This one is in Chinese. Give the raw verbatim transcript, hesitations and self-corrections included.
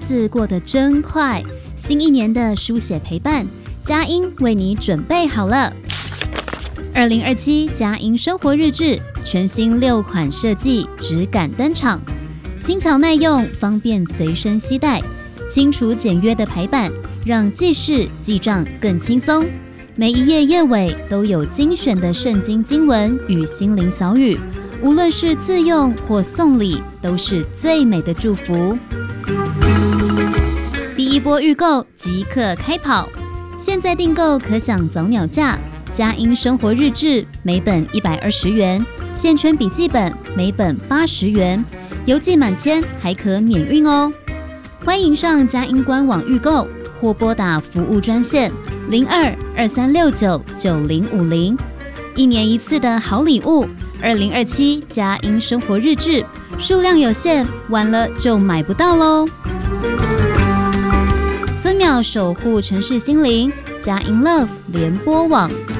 子过得真快，新一年的书写陪伴，佳音为你准备好了。二零二七佳音生活日志全新六款设计质感登场，轻巧耐用，方便随身携带，清楚简约的排版让记事记账更轻松。每一页页尾都有精选的圣经经文与心灵小语，无论是自用或送礼，都是最美的祝福。第一波预购即刻开跑，现在订购可享早鸟价。佳音生活日志每本一百二十元，线圈笔记本每本八十元，邮寄满千还可免运哦。欢迎上佳音官网预购，或拨打服务专线零二二三六九九零五零。一年一次的好礼物，二零二七佳音生活日志，数量有限，晚了就买不到喽。分秒守护城市心灵，佳音 Love 联播网。